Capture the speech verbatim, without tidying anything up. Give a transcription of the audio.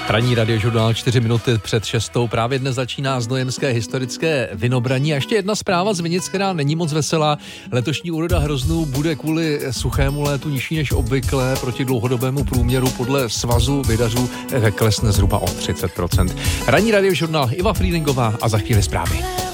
Ranní radiožurnál čtyři minuty před šestou. Právě dnes začíná znojenské historické vinobraní. A ještě jedna zpráva z Vinic, která není moc veselá. Letošní úroda hroznů bude kvůli suchému létu nižší než obvykle. Proti dlouhodobému průměru podle svazu vydařů klesne zhruba o třicet procent. Ranní radiožurnál, Iva Frýlingová a za chvíli zprávy.